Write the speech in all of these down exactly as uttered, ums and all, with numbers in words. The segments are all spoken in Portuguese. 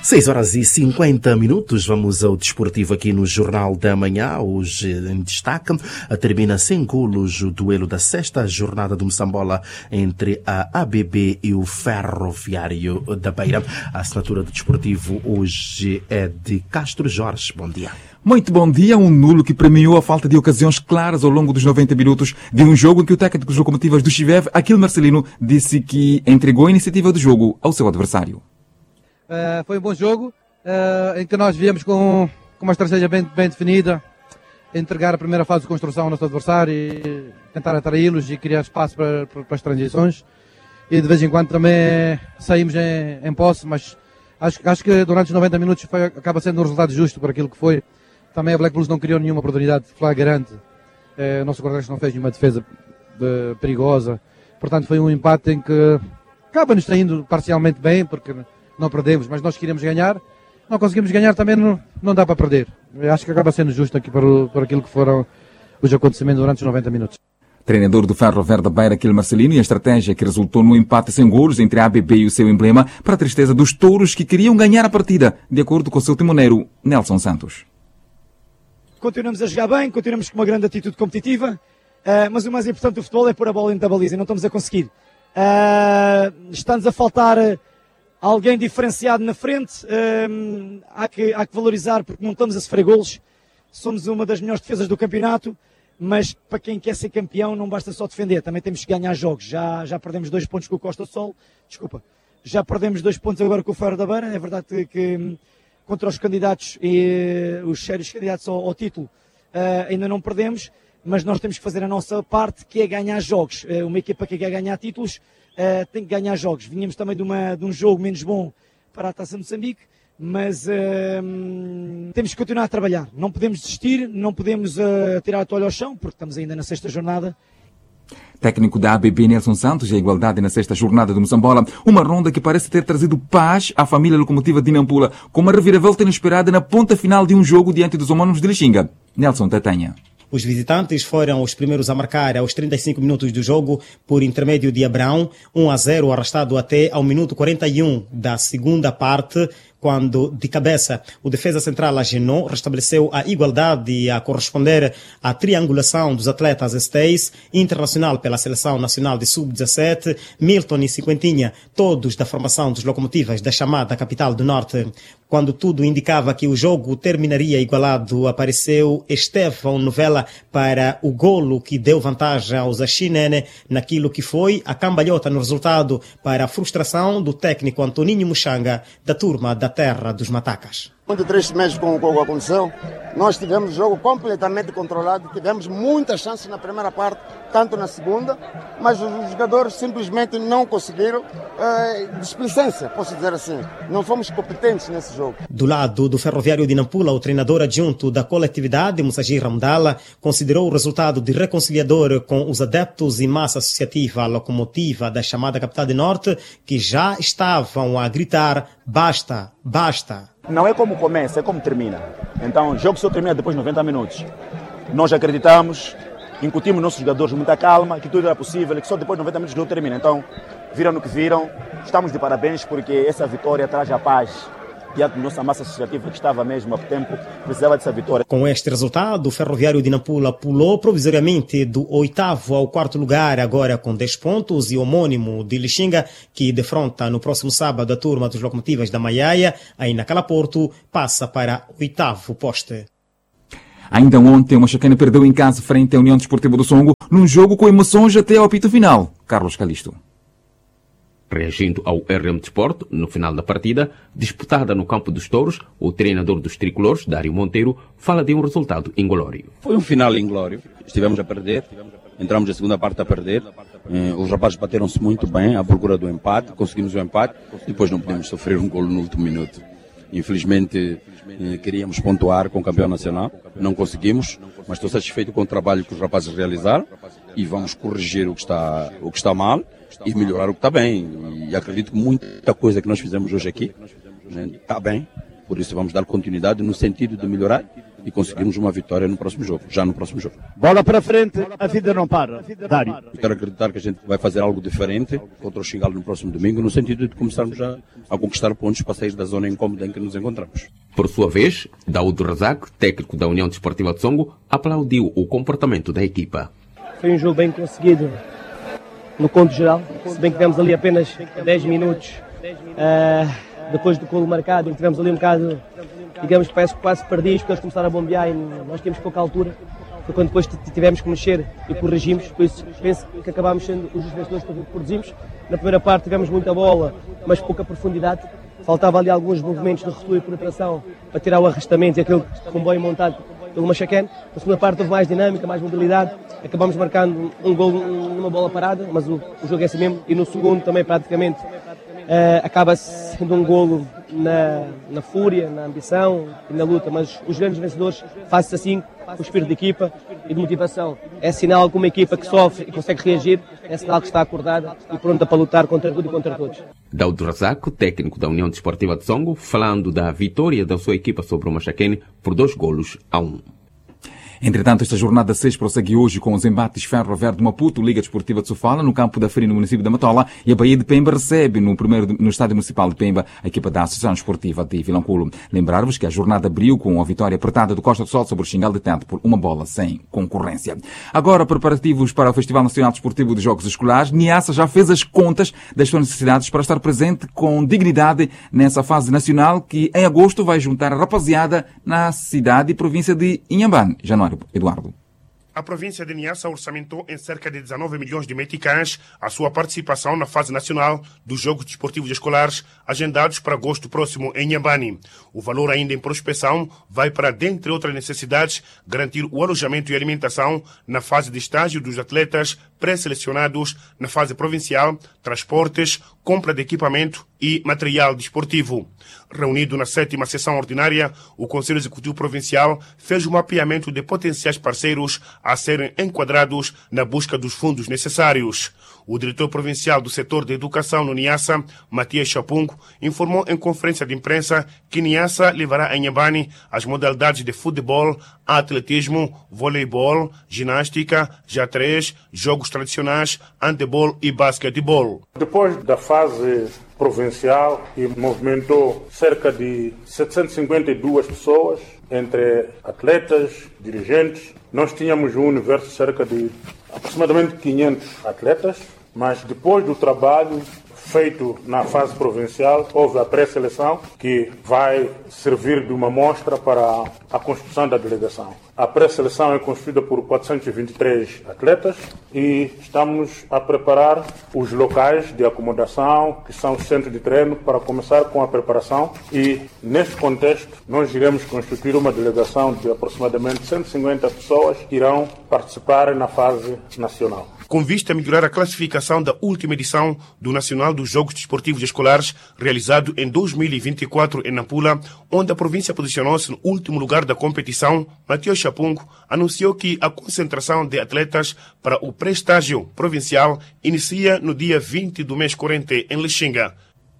seis horas e cinquenta minutos, vamos ao desportivo aqui no Jornal da Manhã. Hoje em destaque, termina sem golos o duelo da sexta jornada do Moçambola entre a A B B e o Ferroviário da Beira. A assinatura do desportivo hoje é de Castro Jorge. Bom dia. Muito bom dia. Um nulo que premiou a falta de ocasiões claras ao longo dos noventa minutos de um jogo em que o técnico dos locomotivas do Chivev, Aquil Marcelino, disse que entregou a iniciativa do jogo ao seu adversário. Uh, foi um bom jogo, uh, em que nós viemos com, com uma estratégia bem, bem definida, entregar a primeira fase de construção ao nosso adversário e tentar atraí-los e criar espaço para, para, para as transições. E de vez em quando também saímos em, em posse, mas acho, acho que durante os noventa minutos foi, acaba sendo um resultado justo por aquilo que foi. Também a Black Bulls não criou nenhuma oportunidade flagrante, uh, o nosso guarda-redes não fez nenhuma defesa de, perigosa, portanto foi um empate em que acaba-nos saindo parcialmente bem, porque não perdemos, mas nós queríamos ganhar, não conseguimos ganhar, também não, não dá para perder. Eu acho que acaba sendo justo aqui por, por aquilo que foram os acontecimentos durante os noventa minutos. Treinador do Ferroviário da Beira, Aquil Marcelino, e a estratégia que resultou no empate sem golos entre a A B B e o seu emblema, para a tristeza dos touros que queriam ganhar a partida, de acordo com o seu timoneiro, Nelson Santos. Continuamos a jogar bem, continuamos com uma grande atitude competitiva, uh, mas o mais importante do futebol é pôr a bola dentro da baliza e não estamos a conseguir. Uh, está-nos a faltar alguém diferenciado na frente, uh, há, que, há que valorizar porque não estamos a sofrer golos, somos uma das melhores defesas do campeonato, mas para quem quer ser campeão não basta só defender, também temos que ganhar jogos. Já, já perdemos dois pontos com o Costa do Sol, desculpa, já perdemos dois pontos agora com o Ferro da Beira, é verdade que, que contra os candidatos e os sérios candidatos ao, ao título uh, ainda não perdemos, mas nós temos que fazer a nossa parte, que é ganhar jogos. Uh, uma equipa que quer ganhar títulos uh, tem que ganhar jogos. Vinhamos também de, uma, de um jogo menos bom para a Taça de Moçambique, mas uh, temos que continuar a trabalhar. Não podemos desistir, não podemos uh, tirar a toalha ao chão, porque estamos ainda na sexta jornada. Técnico da A B B, Nelson Santos, e a igualdade na sexta jornada do Moçambola, uma ronda que parece ter trazido paz à família locomotiva de Nampula, com uma reviravolta inesperada na ponta final de um jogo diante dos homónimos de Lixinga. Nelson Tatanha. Os visitantes foram os primeiros a marcar aos trinta e cinco minutos do jogo por intermédio de Abrão, um a zero arrastado até ao minuto quarenta e um da segunda parte, quando, de cabeça, o defesa central Agenor restabeleceu a igualdade a corresponder à triangulação dos atletas Estays, internacional pela Seleção Nacional de sub dezassete, Milton e Cinquentinha, todos da formação dos locomotivas da chamada Capital do Norte. Quando tudo indicava que o jogo terminaria igualado, apareceu Estevão Novela para o golo que deu vantagem aos Axinene naquilo que foi a cambalhota no resultado, para a frustração do técnico Antoninho Muxanga, da turma da Terra dos Matacas. Muito triste mesmo com o que aconteceu. Nós tivemos o jogo completamente controlado, tivemos muitas chances na primeira parte, tanto na segunda, mas os jogadores simplesmente não conseguiram eh, displicência, posso dizer assim. Não fomos competentes nesse jogo. Do lado do Ferroviário de Nampula, o treinador adjunto da coletividade, Musagir Ramdala, considerou o resultado de reconciliador com os adeptos e massa associativa locomotiva da chamada Capital do Norte, que já estavam a gritar basta, basta. Não é como começa, é como termina. Então, o jogo só termina depois de noventa minutos. Nós acreditamos, incutimos nossos jogadores muita calma, que tudo era possível, que só depois de noventa minutos o jogo termina. Então, viram no que viram. Estamos de parabéns porque essa vitória traz a paz diante da nossa massa associativa que estava mesmo há tempo, precisava dessa vitória. Com este resultado, o Ferroviário de Nampula pulou provisoriamente do oitavo ao quarto lugar, agora com dez pontos, e o homônimo de Lixinga, que defronta no próximo sábado a turma dos locomotivas da Maiaia, aí na Calaporto, passa para o oitavo poste. Ainda ontem, o Machacana perdeu em casa frente à União Desportiva do Songo, num jogo com emoções até ao apito final. Carlos Calisto. Reagindo ao R M Desporto, no final da partida, disputada no campo dos touros, o treinador dos tricolores, Dário Monteiro, fala de um resultado inglório. Foi um final inglório. Estivemos a perder, entramos na segunda parte a perder. Os rapazes bateram-se muito bem à procura do empate, conseguimos o empate, depois não podemos sofrer um golo no último minuto. Infelizmente, queríamos pontuar com o campeão nacional, não conseguimos, mas estou satisfeito com o trabalho que os rapazes realizaram e vamos corrigir o que está, o que está mal e melhorar o que está bem. E acredito que muita coisa que nós fizemos hoje aqui está bem, por isso vamos dar continuidade no sentido de melhorar e conseguirmos uma vitória no próximo jogo, já no próximo jogo. Bola para frente, a vida não para. Dário. Quero acreditar que a gente vai fazer algo diferente contra o Xingalo no próximo domingo, no sentido de começarmos a, a conquistar pontos para sair da zona incômoda em que nos encontramos. Por sua vez, Daúd Razak, técnico da União Desportiva de Songo, aplaudiu o comportamento da equipa. Foi um jogo bem conseguido no conto geral, se bem que tivemos ali apenas dez minutos uh, depois do golo marcado, tivemos ali um bocado, digamos que parece quase perdidos, porque eles começaram a bombear e nós tínhamos pouca altura. Foi quando depois tivemos que mexer e corrigimos, por isso penso que acabámos sendo os vencedores que produzimos. Na primeira parte tivemos muita bola, mas pouca profundidade. Faltava ali alguns movimentos de recuo e penetração para tirar o arrastamento e aquele comboio montado pelo Machaquén. Na segunda parte houve mais dinâmica, mais mobilidade. Acabamos marcando um gol numa bola parada, mas o, o jogo é assim mesmo. E no segundo também praticamente uh, acaba sendo um golo na, na fúria, na ambição e na luta. Mas os grandes vencedores fazem-se assim, com o espírito de equipa e de motivação. É sinal que uma equipa que sofre e consegue reagir, é sinal que está acordada e pronta para lutar contra tudo e contra todos. Daúd Razak, técnico da União Desportiva de Songo, falando da vitória da sua equipa sobre o Machaquén por dois golos a um. Entretanto, esta jornada seis prossegue hoje com os embates Ferro Verde Maputo, Liga Desportiva de Sofala, no campo da Feira no município da Matola, e a Bahia de Pemba recebe no primeiro no Estádio Municipal de Pemba a equipa da Associação Esportiva de Vilanculo. Lembrar-vos que a jornada abriu com a vitória apertada do Costa do Sol sobre o Xingal de Tente por uma bola sem concorrência. Agora, preparativos para o Festival Nacional Desportivo de Jogos Escolares, Niassa já fez as contas das suas necessidades para estar presente com dignidade nessa fase nacional que em agosto vai juntar a rapaziada na cidade e província de Inhambane. Januário. Eduardo. A província de Niassa orçamentou em cerca de dezanove milhões de meticais a sua participação na fase nacional dos Jogos Desportivos Escolares agendados para agosto próximo em Inhambane. O valor ainda em prospecção vai para, dentre outras necessidades, garantir o alojamento e alimentação na fase de estágio dos atletas pré-selecionados na fase provincial, transportes, compra de equipamento e material desportivo. Reunido na sétima sessão ordinária, o Conselho Executivo Provincial fez um mapeamento de potenciais parceiros a serem enquadrados na busca dos fundos necessários. O diretor provincial do setor de educação no Niassa, Matias Chapungo, informou em conferência de imprensa que Niassa levará a Inhambane as modalidades de futebol, atletismo, voleibol, ginástica, xadrez, jogos tradicionais, handebol e basquetebol. Depois da fase provincial, que movimentou cerca de setecentas e cinquenta e duas pessoas, entre atletas, dirigentes, nós tínhamos um universo de cerca de aproximadamente quinhentos atletas, mas depois do trabalho feito na fase provincial, houve a pré-seleção que vai servir de uma mostra para a construção da delegação. A pré-seleção é constituída por quatrocentos e vinte e três atletas e estamos a preparar os locais de acomodação, que são os centros de treino, para começar com a preparação e, neste contexto, nós iremos constituir uma delegação de aproximadamente cento e cinquenta pessoas que irão participar na fase nacional. Com vista a melhorar a classificação da última edição do Nacional dos Jogos Desportivos Escolares, realizado em dois mil e vinte e quatro em Nampula, onde a província posicionou-se no último lugar da competição, Matias Chapungo anunciou que a concentração de atletas para o pré-estágio provincial inicia no dia vinte do mês corrente em Lixinga.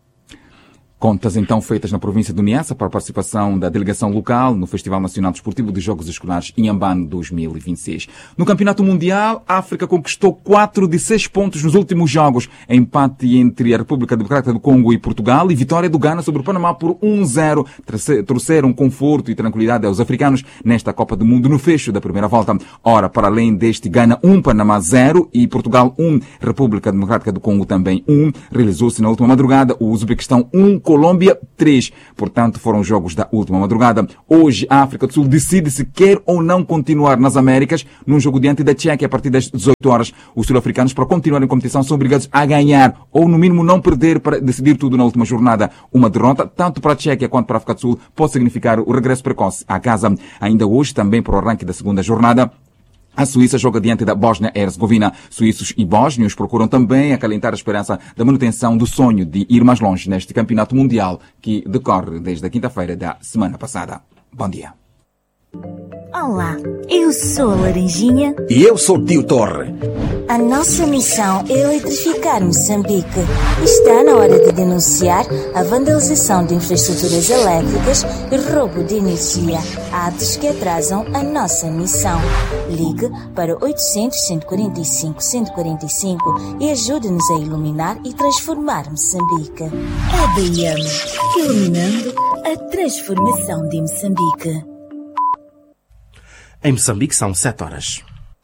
Contas então feitas na província do Niassa para a participação da delegação local no Festival Nacional Desportivo de Jogos Escolares Inhambane dois mil e vinte e seis. No Campeonato Mundial, a África conquistou quatro de seis pontos nos últimos jogos. Empate entre a República Democrática do Congo e Portugal e vitória do Ghana sobre o Panamá por um a zero. Trouxeram conforto e tranquilidade aos africanos nesta Copa do Mundo no fecho da primeira volta. Ora, para além deste, Ghana um, Panamá zero e Portugal um, República Democrática do Congo também um. Realizou-se na última madrugada o Uzbequistão um, Colômbia três. Portanto, foram os jogos da última madrugada. Hoje, a África do Sul decide se quer ou não continuar nas Américas num jogo diante da Tchequia a partir das dezoito horas. Os sul-africanos, para continuar em competição, são obrigados a ganhar ou, no mínimo, não perder para decidir tudo na última jornada. Uma derrota, tanto para a Tchequia quanto para a África do Sul, pode significar o regresso precoce à casa. Ainda hoje, também para o arranque da segunda jornada, a Suíça joga diante da Bósnia-Herzegovina. Suíços e bósnios procuram também acalentar a esperança da manutenção do sonho de ir mais longe neste campeonato mundial que decorre desde a quinta-feira da semana passada. Bom dia. Olá, eu sou a Laranjinha. E eu sou o Tio Torre. A nossa missão é eletrificar Moçambique. Está na hora de denunciar a vandalização de infraestruturas elétricas e roubo de energia, atos que atrasam a nossa missão. Ligue para oitocentos, cento e quarenta e cinco, cento e quarenta e cinco e ajude-nos a iluminar e transformar Moçambique. A B I M, iluminando a transformação de Moçambique. Em Moçambique são sete horas.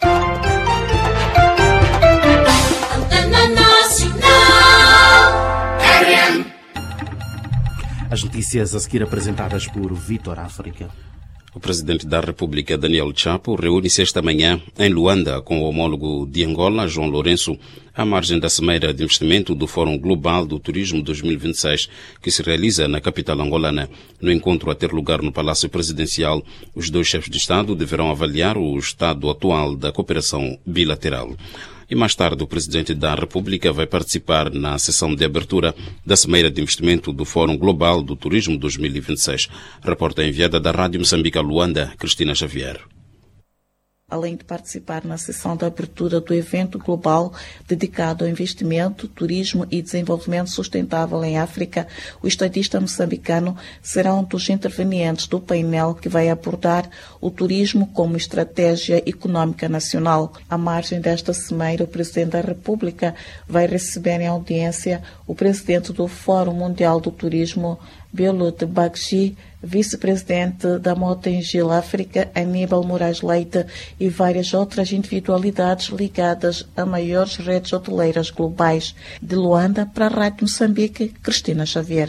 As notícias a seguir apresentadas por Vítor África. O presidente da República, Daniel Chapo, reúne-se esta manhã em Luanda com o homólogo de Angola, João Lourenço, à margem da Cimeira de Investimento do Fórum Global do Turismo dois mil e vinte e seis, que se realiza na capital angolana. No encontro a ter lugar no Palácio Presidencial, os dois chefes de Estado deverão avaliar o estado atual da cooperação bilateral. E mais tarde, o Presidente da República vai participar na sessão de abertura da Cimeira de Investimento do Fórum Global do Turismo dois mil e vinte e seis. Reporta enviada da Rádio Moçambique a Luanda, Cristina Xavier. Além de participar na sessão de abertura do evento global dedicado ao investimento, turismo e desenvolvimento sustentável em África, o estadista moçambicano será um dos intervenientes do painel que vai abordar o turismo como estratégia econômica nacional. À margem desta cimeira, o Presidente da República vai receber em audiência o Presidente do Fórum Mundial do Turismo, Belout Baggi, vice-presidente da Motengil África, Aníbal Moraes Leite, e várias outras individualidades ligadas a maiores redes hoteleiras globais. De Luanda, para a Rádio Moçambique, Cristina Xavier.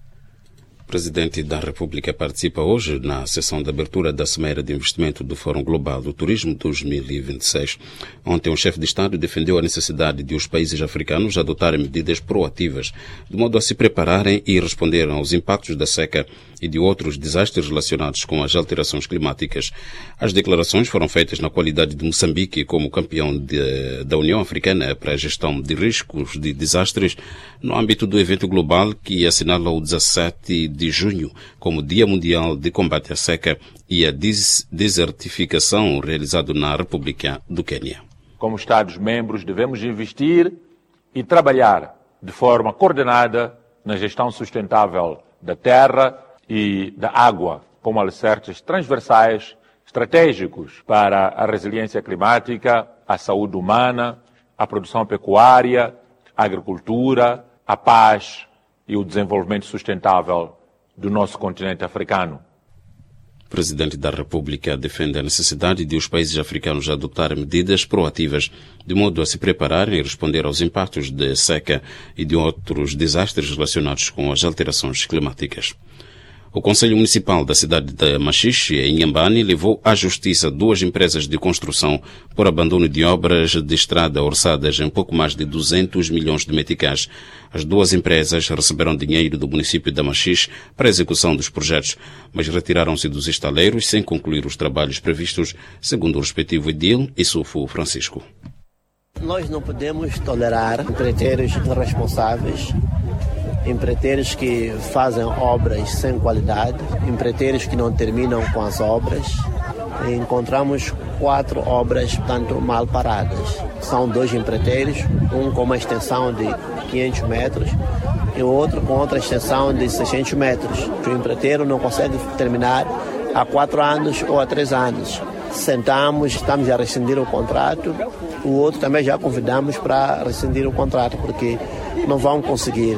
O Presidente da República participa hoje na sessão de abertura da Cimeira de Investimento do Fórum Global do Turismo dois mil e vinte e seis. Ontem, o chefe de Estado defendeu a necessidade de os países africanos adotarem medidas proativas, de modo a se prepararem e responderem aos impactos da seca e de outros desastres relacionados com as alterações climáticas. As declarações foram feitas na qualidade de Moçambique como campeão de, da União Africana para a gestão de riscos de desastres no âmbito do evento global que assinala o dezassete de junho como Dia Mundial de Combate à Seca e à des- Desertificação, realizado na República do Quênia. Como Estados-membros, devemos investir e trabalhar de forma coordenada na gestão sustentável da terra e da água, como alicerces transversais estratégicos para a resiliência climática, a saúde humana, a produção pecuária, a agricultura, a paz e o desenvolvimento sustentável do nosso continente africano. O Presidente da República defende a necessidade de os países africanos adotarem medidas proativas de modo a se prepararem e responder aos impactos de seca e de outros desastres relacionados com as alterações climáticas. O Conselho Municipal da cidade de Machixe, em Inhambane, levou à justiça duas empresas de construção por abandono de obras de estrada orçadas em pouco mais de duzentos milhões de meticais. As duas empresas receberam dinheiro do município de Machixe para a execução dos projetos, mas retiraram-se dos estaleiros sem concluir os trabalhos previstos, segundo o respectivo edil Issoufo Francisco. Nós não podemos tolerar empreiteiros irresponsáveis, empreiteiros que fazem obras sem qualidade, empreiteiros que não terminam com as obras. Encontramos quatro obras, portanto, mal paradas. São dois empreiteiros, um com uma extensão de quinhentos metros e o outro com outra extensão de seiscentos metros. O empreiteiro não consegue terminar há quatro anos ou há três anos. Sentamos, estamos a rescindir o contrato, o outro também já convidamos para rescindir o contrato, porque não vão conseguir.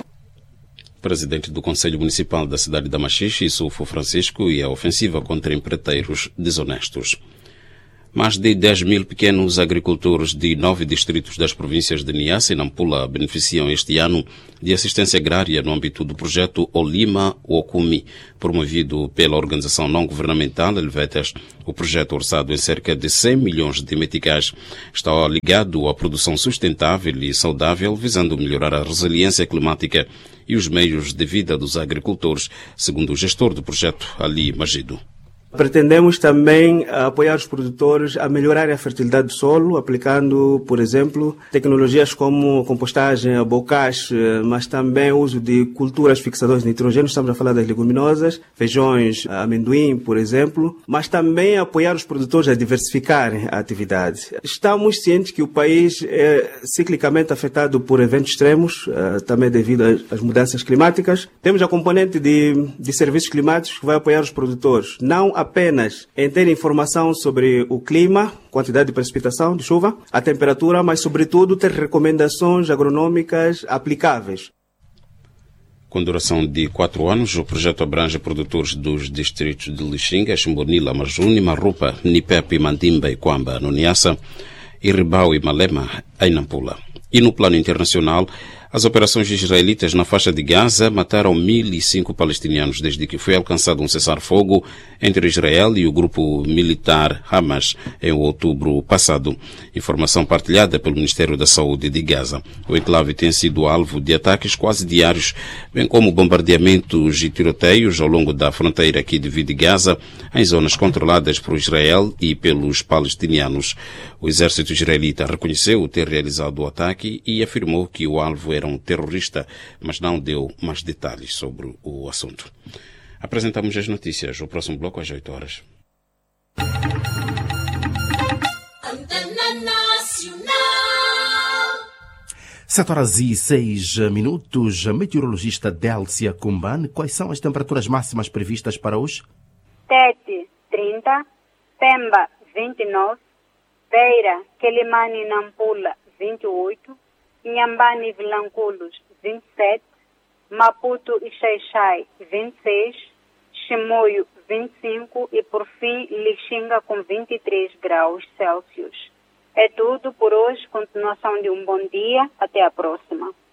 Presidente do Conselho Municipal da cidade de Machixe, Issoufo Francisco, e a ofensiva contra empreiteiros desonestos. Mais de dez mil pequenos agricultores de nove distritos das províncias de Niassa e Nampula beneficiam este ano de assistência agrária no âmbito do projeto Olima Okumi, promovido pela organização não-governamental Helvetas. O projeto, orçado em cerca de cem milhões de meticais, está ligado à produção sustentável e saudável, visando melhorar a resiliência climática e os meios de vida dos agricultores, segundo o gestor do projeto, Ali Magido. Pretendemos também apoiar os produtores a melhorar a fertilidade do solo, aplicando, por exemplo, tecnologias como compostagem, bocage, mas também o uso de culturas fixadoras de nitrogênio. Estamos a falar das leguminosas, feijões, amendoim, por exemplo, mas também apoiar os produtores a diversificarem a atividade. Estamos cientes que o país é ciclicamente afetado por eventos extremos, também devido às mudanças climáticas. Temos a componente de, de serviços climáticos que vai apoiar os produtores, não apenas em ter informação sobre o clima, quantidade de precipitação, de chuva, a temperatura, mas sobretudo ter recomendações agronômicas aplicáveis. Com duração de quatro anos, o projeto abrange produtores dos distritos de Lixinga, Chimbonila, Marjuni, Marupa, Nipepe, Mandimba e Quamba, no Niassa, e Ribau e Malema, em Nampula. E no plano internacional, as operações israelitas na faixa de Gaza mataram mil e cinco palestinianos desde que foi alcançado um cessar-fogo entre Israel e o grupo militar Hamas em outubro passado. Informação partilhada pelo Ministério da Saúde de Gaza. O enclave tem sido alvo de ataques quase diários, bem como bombardeamentos e tiroteios ao longo da fronteira que divide Gaza em zonas controladas por Israel e pelos palestinianos. O exército israelita reconheceu ter realizado o ataque e afirmou que o alvo era um terrorista, mas não deu mais detalhes sobre o assunto. Apresentamos as notícias. O próximo bloco às oito horas. sete horas e seis minutos. A meteorologista Délcia Kumban, quais são as temperaturas máximas previstas para hoje? Tete, trinta, Pemba, vinte e nove, Beira, Quelimane e Nampula, vinte e oito, Inhambane e Vilanculos, vinte e sete, Maputo e Xai-Xai, vinte e seis, Chimoio, vinte e cinco e, por fim, Lixinga com vinte e três graus Celsius. É tudo por hoje. Continuação de um bom dia. Até a próxima.